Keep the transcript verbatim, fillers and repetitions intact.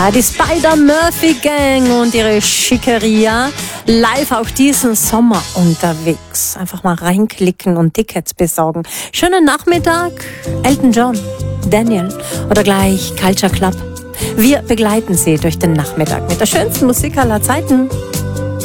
Ja, die Spider-Murphy-Gang und ihre Schickeria live auch diesen Sommer unterwegs. Einfach mal reinklicken und Tickets besorgen. Schönen Nachmittag, Elton John, Daniel oder gleich Culture Club. Wir begleiten Sie durch den Nachmittag mit der schönsten Musik aller Zeiten.